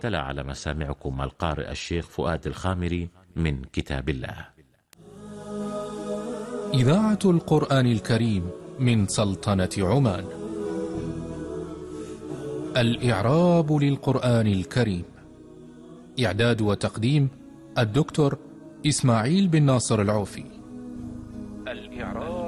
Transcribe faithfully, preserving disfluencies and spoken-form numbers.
تلا على مسامعكم القارئ الشيخ فؤاد الخامري من كتاب الله. إذاعة القرآن الكريم من سلطنة عمان. الإعراب للقرآن الكريم. إعداد وتقديم الدكتور إسماعيل بن ناصر العوفي. الإعراب